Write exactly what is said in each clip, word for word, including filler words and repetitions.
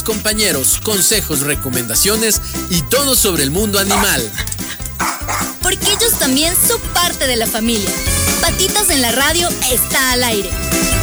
Compañeros, consejos, recomendaciones y todo sobre el mundo animal. Porque ellos también son parte de la familia. Patitas en la Radio está al aire.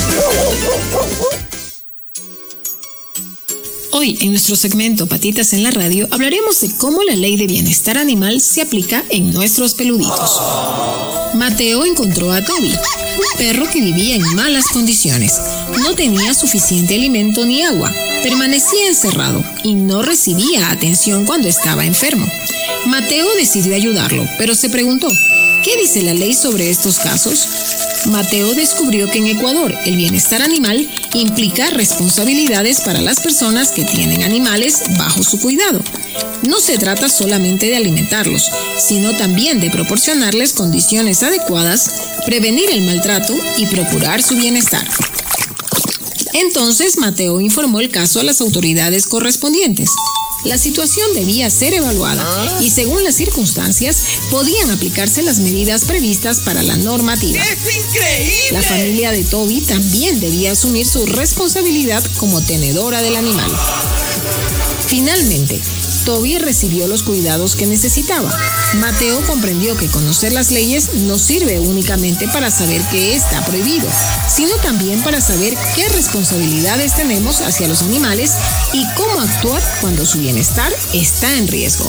Hoy, en nuestro segmento Patitas en la Radio, hablaremos de cómo la ley de bienestar animal se aplica en nuestros peluditos. Mateo encontró a Toby, un perro que vivía en malas condiciones. No tenía suficiente alimento ni agua, permanecía encerrado y no recibía atención cuando estaba enfermo. Mateo decidió ayudarlo, pero se preguntó, ¿qué dice la ley sobre estos casos? Mateo descubrió que en Ecuador el bienestar animal implica responsabilidades para las personas que tienen animales bajo su cuidado. No se trata solamente de alimentarlos, sino también de proporcionarles condiciones adecuadas, prevenir el maltrato y procurar su bienestar. Entonces Mateo informó el caso a las autoridades correspondientes. La situación debía ser evaluada y según las circunstancias podían aplicarse las medidas previstas para la normativa. ¡Es increíble! La familia de Toby también debía asumir su responsabilidad como tenedora del animal. Finalmente, Toby recibió los cuidados que necesitaba. Mateo comprendió que conocer las leyes no sirve únicamente para saber qué está prohibido, sino también para saber qué responsabilidades tenemos hacia los animales y cómo actuar cuando su bienestar está en riesgo.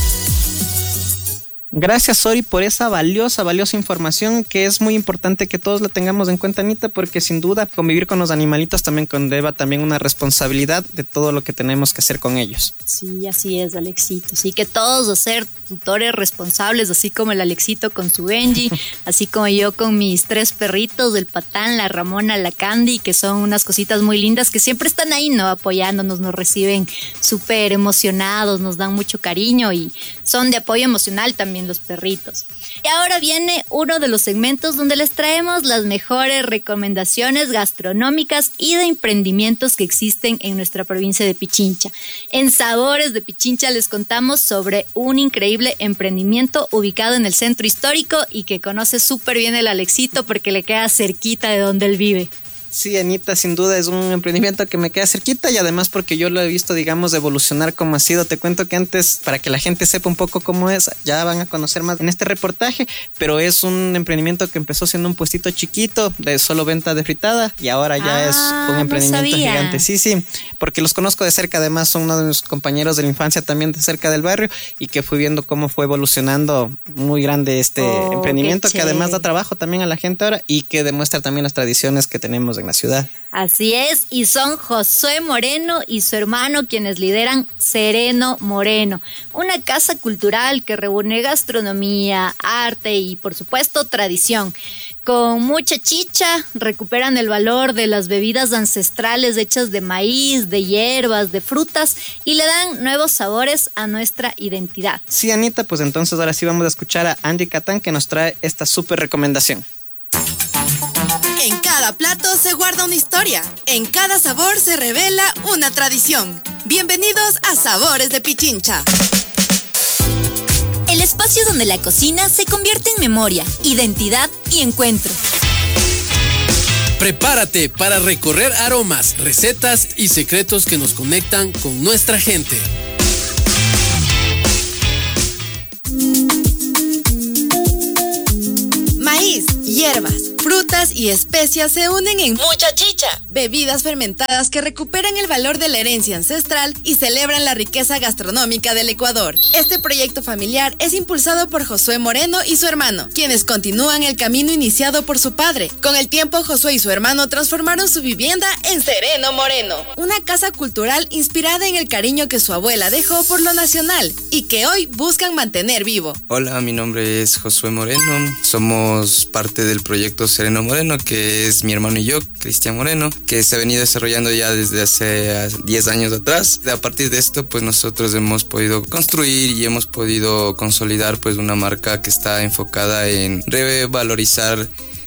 Gracias, Sori, por esa valiosa, valiosa información que es muy importante que todos la tengamos en cuenta, Anita, porque sin duda convivir con los animalitos también conlleva también una responsabilidad de todo lo que tenemos que hacer con ellos. Sí, así es, Alexito. Sí, que todos ser tutores responsables, así como el Alexito con su Benji, así como yo con mis tres perritos, el Patán, la Ramona, la Candy, que son unas cositas muy lindas que siempre están ahí, ¿no? Apoyándonos, nos reciben súper emocionados, nos dan mucho cariño y son de apoyo emocional también los perritos. Y ahora viene uno de los segmentos donde les traemos las mejores recomendaciones gastronómicas y de emprendimientos que existen en nuestra provincia de Pichincha. En Sabores de Pichincha les contamos sobre un increíble emprendimiento ubicado en el centro histórico y que conoce súper bien el Alexito porque le queda cerquita de donde él vive. Sí, Anita, sin duda es un emprendimiento que me queda cerquita y además porque yo lo he visto, digamos, evolucionar como ha sido. Te cuento que antes, para que la gente sepa un poco cómo es, ya van a conocer más en este reportaje, pero es un emprendimiento que empezó siendo un puestito chiquito de solo venta de fritada y ahora ya ah, es un emprendimiento no sabía. gigante. Sí, sí, porque los conozco de cerca, además son uno de mis compañeros de la infancia también de cerca del barrio y que fui viendo cómo fue evolucionando muy grande este oh, emprendimiento que además da trabajo también a la gente ahora y que demuestra también las tradiciones que tenemos en la ciudad. Así es, y son Josué Moreno y su hermano quienes lideran Sereno Moreno, una casa cultural que reúne gastronomía, arte y por supuesto tradición. Con mucha chicha recuperan el valor de las bebidas ancestrales hechas de maíz, de hierbas, de frutas y le dan nuevos sabores a nuestra identidad. Sí, Anita, pues entonces ahora sí vamos a escuchar a Andy Catán que nos trae esta súper recomendación. En cada plato se guarda una historia. En cada sabor se revela una tradición. Bienvenidos a Sabores de Pichincha. El espacio donde la cocina se convierte en memoria, identidad y encuentro. Prepárate para recorrer aromas, recetas y secretos que nos conectan con nuestra gente. Maíz, hierbas, frutas y especias se unen en mucha chicha. Bebidas fermentadas que recuperan el valor de la herencia ancestral y celebran la riqueza gastronómica del Ecuador. Este proyecto familiar es impulsado por Josué Moreno y su hermano, quienes continúan el camino iniciado por su padre. Con el tiempo, Josué y su hermano transformaron su vivienda en Sereno Moreno, una casa cultural inspirada en el cariño que su abuela dejó por lo nacional y que hoy buscan mantener vivo. Hola, mi nombre es Josué Moreno. Somos parte del proyecto Sereno Moreno, que es mi hermano y yo, Cristian Moreno, que se ha venido desarrollando ya desde hace diez años atrás. A partir de esto, pues nosotros hemos podido construir y hemos podido consolidar pues una marca que está enfocada en revalorizar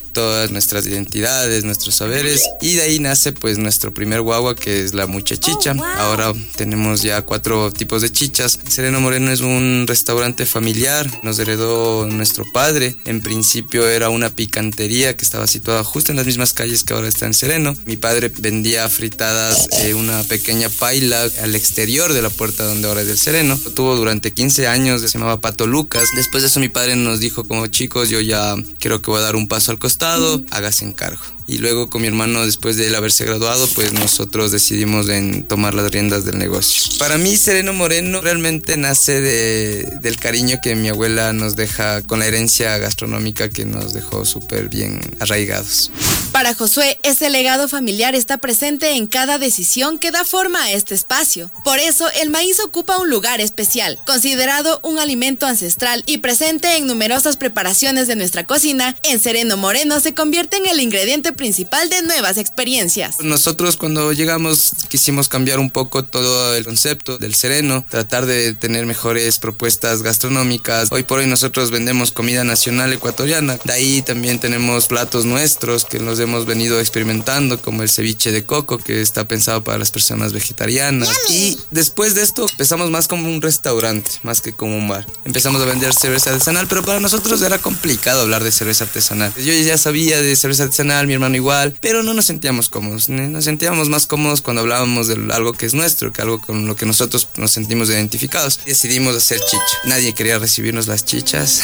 todas nuestras identidades, nuestros saberes, y de ahí nace pues nuestro primer guagua, que es la Mucha Chicha. Oh, wow. Ahora tenemos ya cuatro tipos de chichas. Sereno Moreno es un restaurante familiar, nos heredó nuestro padre. En principio era una picantería que estaba situada justo en las mismas calles que ahora está en Sereno. Mi padre vendía fritadas, eh, una pequeña paila al exterior de la puerta donde ahora es el Sereno. Lo tuvo durante quince años, se llamaba Pato Lucas. Después de eso mi padre nos dijo como: chicos, yo ya creo que voy a dar un paso al costado, hágase encargo. Y luego con mi hermano, después de él haberse graduado, pues nosotros decidimos en tomar las riendas del negocio. Para mí, Sereno Moreno realmente nace de, del cariño que mi abuela nos deja, con la herencia gastronómica que nos dejó súper bien arraigados. Para Josué, ese legado familiar está presente en cada decisión que da forma a este espacio. Por eso, el maíz ocupa un lugar especial, considerado un alimento ancestral y presente en numerosas preparaciones de nuestra cocina. En Sereno Moreno se convierte en el ingrediente principal de nuevas experiencias. Nosotros cuando llegamos quisimos cambiar un poco todo el concepto del Sereno, tratar de tener mejores propuestas gastronómicas. Hoy por hoy nosotros vendemos comida nacional ecuatoriana, de ahí también tenemos platos nuestros que los hemos venido experimentando, como el ceviche de coco, que está pensado para las personas vegetarianas. Y después de esto empezamos más como un restaurante, más que como un bar. Empezamos a vender cerveza artesanal, pero para nosotros era complicado hablar de cerveza artesanal. Yo ya sabía de cerveza artesanal, mi hermano igual, pero no nos sentíamos cómodos. Nos sentíamos más cómodos cuando hablábamos de algo que es nuestro, que algo con lo que nosotros nos sentimos identificados. Decidimos hacer chicha. Nadie quería recibirnos las chichas.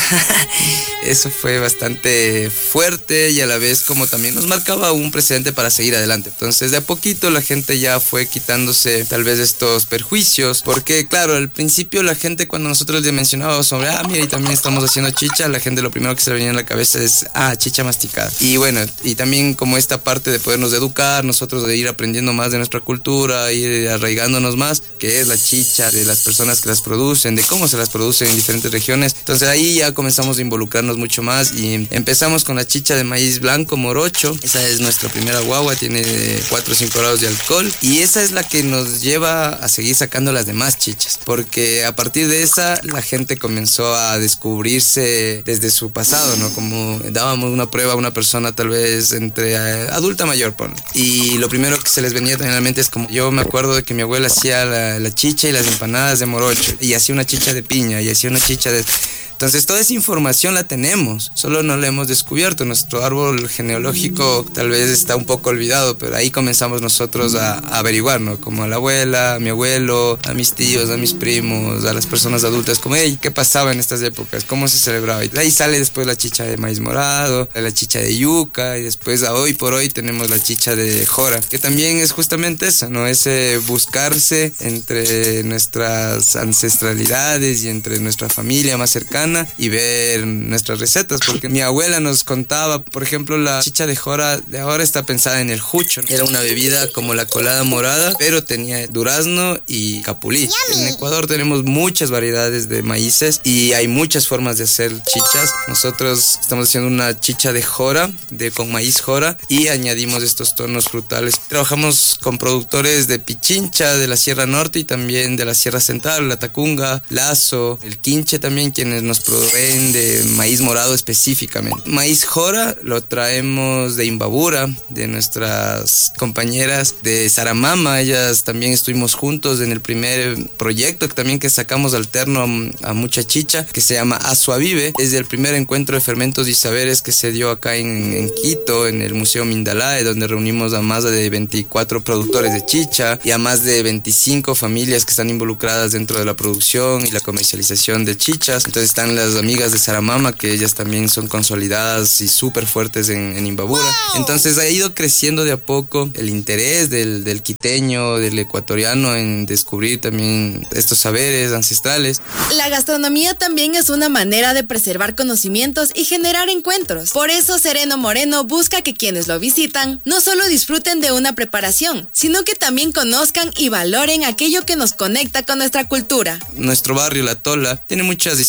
Eso fue bastante fuerte y a la vez como también nos marcaba un precedente para seguir adelante. Entonces de a poquito la gente ya fue quitándose tal vez estos perjuicios, porque claro, al principio la gente, cuando nosotros le mencionábamos sobre, ah, mira, y también estamos haciendo chicha, la gente lo primero que se le venía en la cabeza es, ah, chicha masticada. Y bueno, y también como esta parte de podernos educar, nosotros de ir aprendiendo más de nuestra cultura, ir arraigándonos más, que es la chicha, de las personas que las producen, de cómo se las producen en diferentes regiones. Entonces ahí ya comenzamos a involucrarnos mucho más y empezamos con la chicha de maíz blanco morocho. Esa es nuestra primera guagua, tiene cuatro o cinco grados de alcohol y esa es la que nos lleva a seguir sacando las demás chichas, porque a partir de esa la gente comenzó a descubrirse desde su pasado, ¿no? Como dábamos una prueba a una persona tal vez entre adulta mayor, ponle. Y lo primero que se les venía también a la mente es como, yo me acuerdo de que mi abuela hacía la, la chicha y las empanadas de morocho, y hacía una chicha de piña, y hacía una chicha de... Entonces toda esa información la tenemos, solo no la hemos descubierto. Nuestro árbol genealógico tal vez está un poco olvidado, pero ahí comenzamos nosotros a, a averiguar, ¿no? Como a la abuela, a mi abuelo, a mis tíos, a mis primos, a las personas adultas, como, hey, ¿qué pasaba en estas épocas? ¿Cómo se celebraba? Y de ahí sale después la chicha de maíz morado, la chicha de yuca, y después a hoy por hoy tenemos la chicha de jora, que también es justamente eso, ¿no? Ese buscarse entre nuestras ancestralidades y entre nuestra familia más cercana y ver nuestras recetas, porque mi abuela nos contaba, por ejemplo, la chicha de jora de ahora está pensada en el jucho. Era una bebida como la colada morada, pero tenía durazno y capulí. En Ecuador tenemos muchas variedades de maíces y hay muchas formas de hacer chichas. Nosotros estamos haciendo una chicha de jora, de con maíz jora, y añadimos estos tonos frutales. Trabajamos con productores de Pichincha, de la Sierra Norte y también de la Sierra Central, la Tacunga, Lazo, el Quinche también, quienes nos proveen de maíz morado específicamente. Maíz jora lo traemos de Imbabura, de nuestras compañeras de Saramama. Ellas también estuvimos juntos en el primer proyecto también que sacamos alterno a, a Mucha Chicha, que se llama Azuavive. Es el primer encuentro de fermentos y saberes que se dio acá en, en Quito, en el Museo Mindalae, donde reunimos a más de veinticuatro productores de chicha y a más de veinticinco familias que están involucradas dentro de la producción y la comercialización de chichas. Entonces están las amigas de Saramama, que ellas también son consolidadas y súper fuertes en, en Imbabura. Wow. Entonces ha ido creciendo de a poco el interés del, del quiteño, del ecuatoriano en descubrir también estos saberes ancestrales. La gastronomía también es una manera de preservar conocimientos y generar encuentros. Por eso Sereno Moreno busca que quienes lo visitan no solo disfruten de una preparación, sino que también conozcan y valoren aquello que nos conecta con nuestra cultura. Nuestro barrio, La Tola, tiene muchas historias,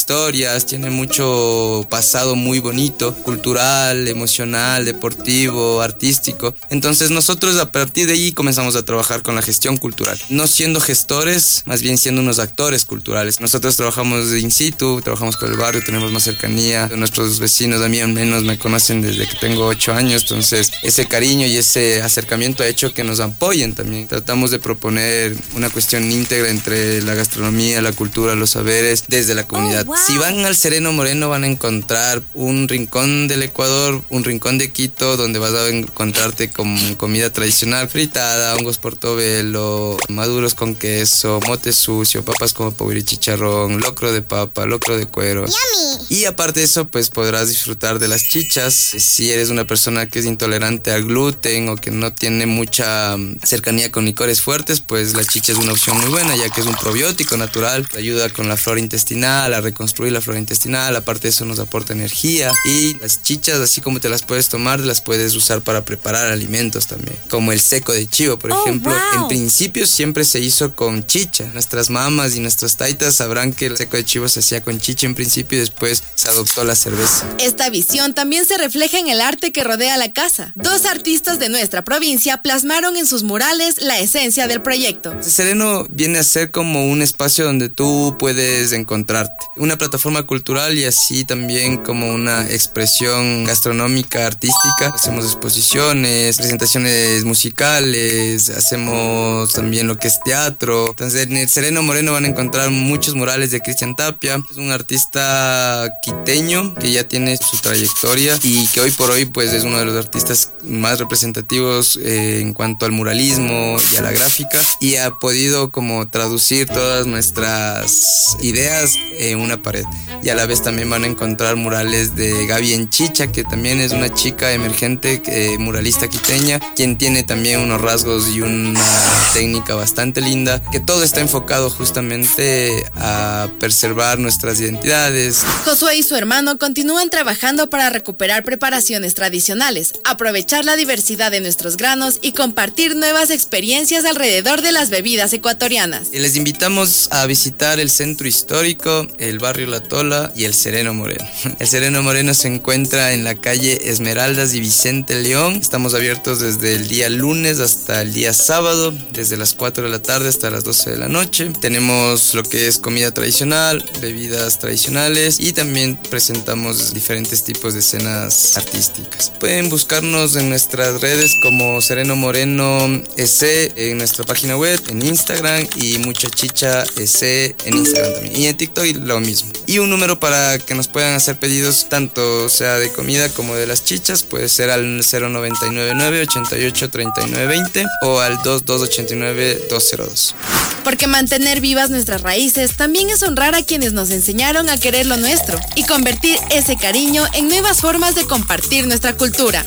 historias, tiene mucho pasado muy bonito, cultural, emocional, deportivo, artístico. Entonces nosotros a partir de ahí comenzamos a trabajar con la gestión cultural, no siendo gestores, más bien siendo unos actores culturales. Nosotros trabajamos in situ, trabajamos con el barrio, tenemos más cercanía. Nuestros vecinos, a mí al menos, me conocen desde que tengo ocho años, entonces ese cariño y ese acercamiento ha hecho que nos apoyen también. Tratamos de proponer una cuestión íntegra entre la gastronomía, la cultura, los saberes, desde la comunidad. Oh, wow. Si van al Sereno Moreno van a encontrar un rincón del Ecuador, un rincón de Quito, donde vas a encontrarte con comida tradicional, fritada, hongos portobelo, maduros con queso, mote sucio, papas como pabir y chicharrón, locro de papa, locro de cuero. Yummy. Y aparte de eso, pues podrás disfrutar de las chichas. Si eres una persona que es intolerante al gluten o que no tiene mucha cercanía con licores fuertes, pues la chicha es una opción muy buena, ya que es un probiótico natural, te ayuda con la flora intestinal, a reconstruir la flora intestinal. Aparte de eso nos aporta energía, y las chichas, así como te las puedes tomar, las puedes usar para preparar alimentos también, como el seco de chivo, por oh, ejemplo. Wow. En principio siempre se hizo con chicha. Nuestras mamás y nuestras taitas sabrán que el seco de chivo se hacía con chicha en principio, y después se adoptó la cerveza. Esta visión también se refleja en el arte que rodea la casa. Dos artistas de nuestra provincia plasmaron en sus murales la esencia del proyecto. Sereno viene a ser como un espacio donde tú puedes encontrarte, una plataforma cultural y así también como una expresión gastronómica, artística. Hacemos exposiciones, presentaciones musicales, hacemos también lo que es teatro. Entonces en el Sereno Moreno van a encontrar muchos murales de Cristian Tapia. Es un artista quiteño que ya tiene su trayectoria y que hoy por hoy pues es uno de los artistas más representativos eh, en cuanto al muralismo y a la gráfica, y ha podido como traducir todas nuestras ideas en una pared. Y a la vez también van a encontrar murales de Gaby en Chicha, que también es una chica emergente, eh, muralista quiteña, quien tiene también unos rasgos y una técnica bastante linda, que todo está enfocado justamente a preservar nuestras identidades. Josué y su hermano continúan trabajando para recuperar preparaciones tradicionales, aprovechar la diversidad de nuestros granos y compartir nuevas experiencias alrededor de las bebidas ecuatorianas. Les invitamos a visitar el centro histórico, el barrio La Tola y el Sereno Moreno. El Sereno Moreno se encuentra en la calle Esmeraldas y Vicente León. Estamos abiertos desde el día lunes hasta el día sábado, desde las cuatro de la tarde hasta las doce de la noche. Tenemos lo que es comida tradicional, bebidas tradicionales, y también presentamos diferentes tipos de escenas artísticas. Pueden buscarnos en nuestras redes como Sereno Moreno E C en nuestra página web, en Instagram, y Mucha Chicha E C en Instagram también, y en TikTok lo mismo. Y un número para que nos puedan hacer pedidos tanto sea de comida como de las chichas puede ser al cero noventa y nueve nueve ochenta y ocho treinta y nueve veinte o al dos dos ochenta y nueve dos cero dos. Porque mantener vivas nuestras raíces también es honrar a quienes nos enseñaron a querer lo nuestro y convertir ese cariño en nuevas formas de compartir nuestra cultura.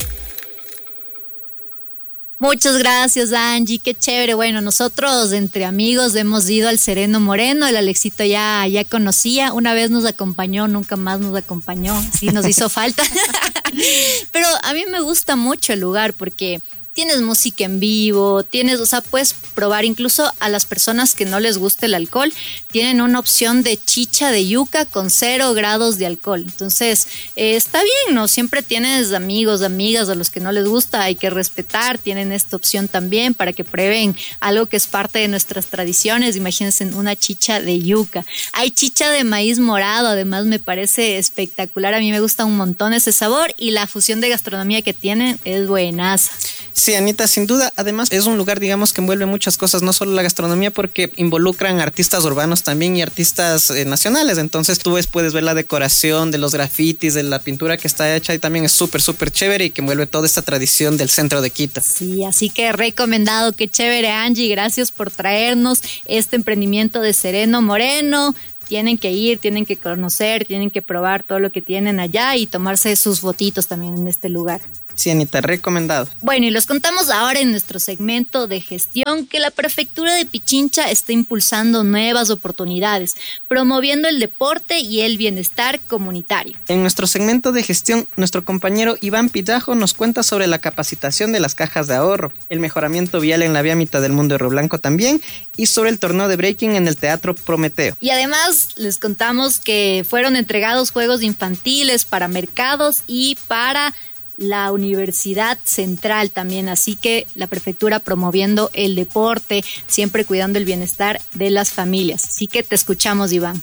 Muchas gracias, Angie, qué chévere. Bueno, nosotros entre amigos hemos ido al Sereno Moreno, el Alexito ya, ya conocía, una vez nos acompañó, nunca más nos acompañó, sí nos hizo falta. Pero a mí me gusta mucho el lugar porque tienes música en vivo, tienes, o sea, puedes probar incluso a las personas que no les gusta el alcohol, tienen una opción de chicha de yuca con cero grados de alcohol. Entonces, eh, está bien, ¿no? Siempre tienes amigos, amigas a los que no les gusta, hay que respetar, tienen esta opción también para que prueben algo que es parte de nuestras tradiciones. Imagínense una chicha de yuca. Hay chicha de maíz morado, además me parece espectacular, a mí me gusta un montón ese sabor y la fusión de gastronomía que tienen es buenaza. Sí, Anita, sin duda. Además, es un lugar, digamos, que envuelve muchas cosas, no solo la gastronomía, porque involucran artistas urbanos también y artistas eh, nacionales. Entonces, tú ves, puedes ver la decoración de los grafitis, de la pintura que está hecha, y también es súper, súper chévere y que envuelve toda esta tradición del centro de Quito. Sí, así que recomendado. Qué chévere, Angie. Gracias por traernos este emprendimiento de Sereno Moreno. Tienen que ir, tienen que conocer, tienen que probar todo lo que tienen allá y tomarse sus fotitos también en este lugar. Sí, Anita, recomendado. Bueno, y les contamos ahora en nuestro segmento de gestión que la Prefectura de Pichincha está impulsando nuevas oportunidades, promoviendo el deporte y el bienestar comunitario. En nuestro segmento de gestión, nuestro compañero Iván Pillajo nos cuenta sobre la capacitación de las cajas de ahorro, el mejoramiento vial en la vía mitad del mundo de Río Blanco también, y sobre el torneo de breaking en el Teatro Prometeo. Y además les contamos que fueron entregados juegos infantiles para mercados y para la Universidad Central también, así que la prefectura promoviendo el deporte, siempre cuidando el bienestar de las familias. Así que te escuchamos, Iván.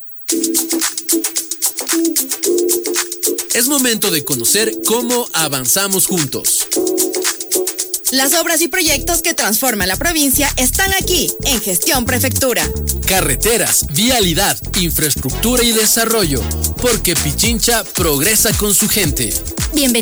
Es momento de conocer cómo avanzamos juntos. Las obras y proyectos que transforman la provincia están aquí, en Gestión Prefectura. Carreteras, vialidad, infraestructura y desarrollo, porque Pichincha progresa con su gente. Bienvenido.